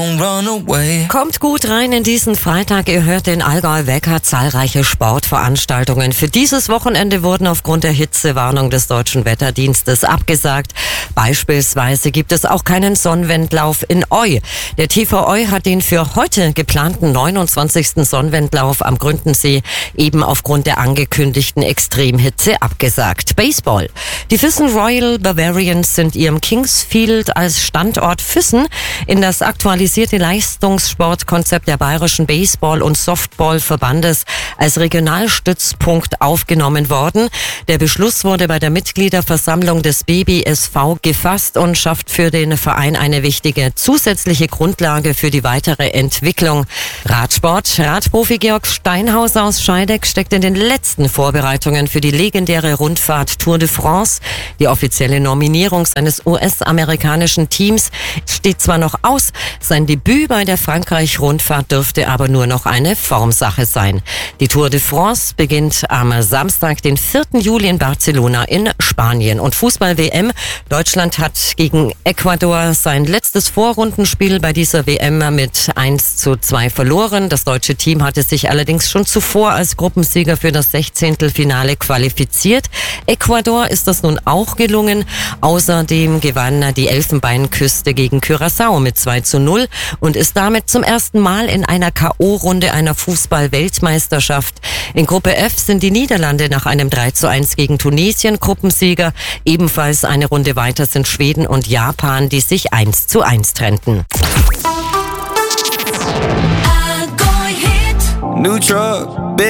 Kommt gut rein in diesen Freitag. Ihr hört den Allgäu Wecker. Zahlreiche Sportveranstaltungen für dieses Wochenende wurden aufgrund der Hitzewarnung des Deutschen Wetterdienstes abgesagt. Beispielsweise gibt es auch keinen Sonnenwendlauf in Eu. Der TV Eu hat den für heute geplanten 29. Sonnenwendlauf am Gründensee eben aufgrund der angekündigten Extremhitze abgesagt. Baseball. Die Füssen Royal Bavarians sind ihrem Kingsfield als Standort Füssen in das aktualisierte Leistungssportkonzept der Bayerischen Baseball- und Softballverbandes als Regionalstützpunkt aufgenommen worden. Der Beschluss wurde bei der Mitgliederversammlung des BBSV gefasst und schafft für den Verein eine wichtige zusätzliche Grundlage für die weitere Entwicklung. Radsport. Radprofi Georg Steinhauser aus Scheideck steckt in den letzten Vorbereitungen für die legendäre Rundfahrt Tour de France. Die offizielle Nominierung seines US-amerikanischen Teams steht zwar noch aus, sein Debüt bei der Frankreich-Rundfahrt dürfte aber nur noch eine Formsache sein. Die Tour de France beginnt am Samstag, den 4. Juli in Barcelona in Spanien. Und Fußball-WM. Deutschland hat gegen Ecuador sein letztes Vorrundenspiel bei dieser WM mit 1:2 verloren. Das deutsche Team hatte sich allerdings schon zuvor als Gruppensieger für das 16. Finale qualifiziert. Ecuador ist das nun auch gelungen. Außerdem gewann die Elfenbeinküste gegen Curaçao mit 2:0 und ist damit zum ersten Mal in einer K.O.-Runde einer Fußball-Weltmeisterschaft. In Gruppe F sind die Niederlande nach einem 3:1 gegen Tunesien Gruppensieger. Ebenfalls eine Runde weiter sind Schweden und Japan, die sich 1:1 trennten. New truck,